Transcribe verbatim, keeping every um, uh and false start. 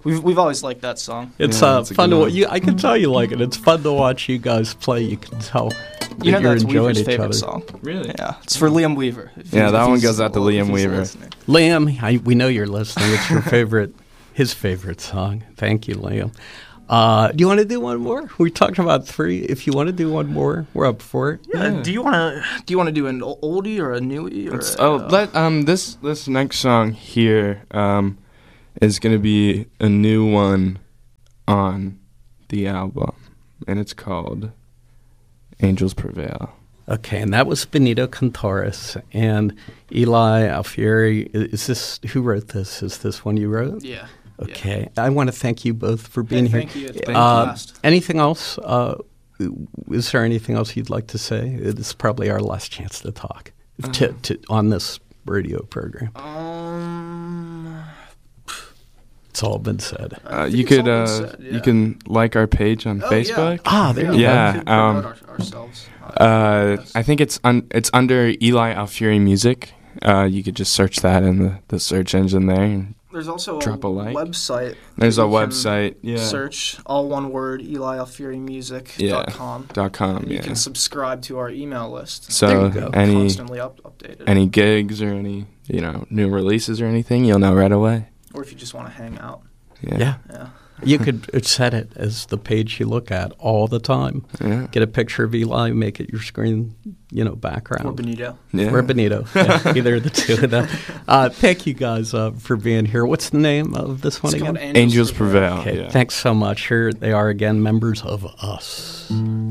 we've we've always liked that song. It's Yeah, uh, that's a fun good to. one. You, I can tell you like it. It's fun to watch you guys play. You can tell that You know you're that's enjoying Weaver's each favorite other. song. Really? Yeah, it's for Liam Weaver. if Yeah, he's- that if one he's goes out to still- Liam if he's Weaver. listening. Liam, I, we know you're listening. It's your favorite, his favorite song. Thank you, Liam. Uh, do you want to do one more? We talked about three. If you want to do one more, we're up for it. Yeah. Do you want to do you want to do an o- oldie or a newie? Or It's, a, oh, uh, let um this this next song here um is gonna be a new one on the album, and it's called "Angels Prevail." Okay, and that was Benito Cantares and Eli Alfieri. Is this who wrote this? Is this one you wrote? yeah. Okay, I want to thank you both for being Hey, here. thank you. It's been a Uh, blast. anything else? Uh, is there anything else you'd like to say? It's probably our last chance to talk to, to, on this radio program. Um, It's all been said. I Uh, think you it's could all been uh said, yeah. you can like our page on Oh, Facebook. Yeah. Ah, there you Yeah, We should um, promote our, ourselves. Uh, Yes. I think it's un- it's under Eli Alfieri Music. Uh, you could just search that in the, the search engine there. And There's also drop a a like. website. there's that a you can website. Yeah. Search all one word Eli Alfieri Music Yeah. dot com. Dot com. And you Yeah. can subscribe to our email list. There So you go. any Constantly up, updated. any gigs or any you know new releases or anything, you'll know right away. or if you just want to hang out. Yeah. Yeah. Yeah. You could set it as the page you look at all the time. Yeah. Get a picture of Eli, make it your screen, you know, background. Or Benito. Yeah. Or Benito. Yeah, either of the two of them. Uh, thank you guys uh, for being here. What's the name of this one It's again? called Angels Prevail. Okay, Yeah. thanks so much. Here they are again, members of Us.